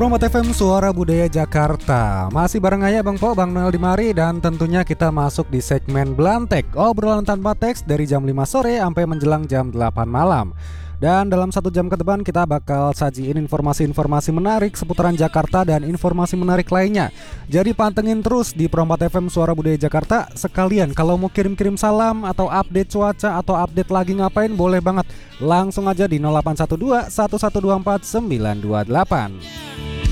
Promot FM Suara Budaya Jakarta. Masih bareng aja Bang Po, Bang Noel Dimari. Dan tentunya kita masuk di segmen Belantek, obrolan tanpa teks dari jam 5 sore sampai menjelang jam 8 malam. Dan dalam 1 jam ke depan kita bakal sajiin informasi-informasi menarik seputaran Jakarta dan informasi menarik lainnya. Jadi pantengin terus di Promot FM Suara Budaya Jakarta. Sekalian kalau mau kirim-kirim salam atau update cuaca atau update lagi ngapain, boleh banget. Langsung aja di 0812 1124 928.